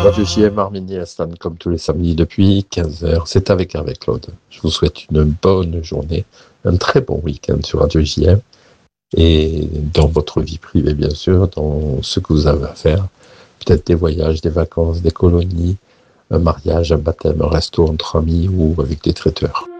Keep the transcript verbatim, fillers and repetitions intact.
Radio J M Arménie Instant, comme tous les samedis depuis quinze heures. C'est avec avec Claude. Je vous souhaite une bonne journée, un très bon week-end sur Radio J M. Et dans votre vie privée, bien sûr, dans ce que vous avez à faire. Peut-être des voyages, des vacances, des colonies, un mariage, un baptême, un resto entre amis ou avec des traiteurs.